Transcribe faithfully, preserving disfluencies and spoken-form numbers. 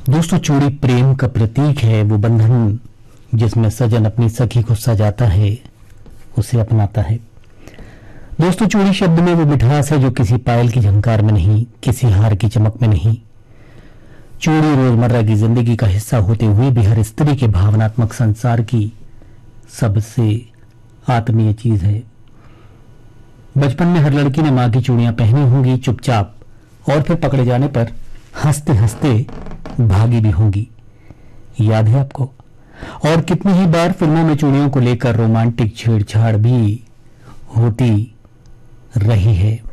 दोस्तों, चूड़ी प्रेम का प्रतीक है, वो बंधन जिसमें सजन अपनी सखी को सजाता है, उसे अपनाता है। दोस्तों, चूड़ी शब्द में वो मिठास है जो किसी पायल की झंकार में नहीं, किसी हार की चमक में नहीं। चूड़ी रोजमर्रा की जिंदगी का हिस्सा होते हुए भी हर स्त्री के भावनात्मक संसार की सबसे आत्मीय चीज है। बचपन में हर लड़की ने मां की चूड़ियां पहनी होंगी चुपचाप, और फिर पकड़े जाने पर हंसते हंसते भागी भी होंगी। याद है आपको? और कितनी ही बार फिल्मों में चूड़ियों को लेकर रोमांटिक छेड़छाड़ भी होती रही है।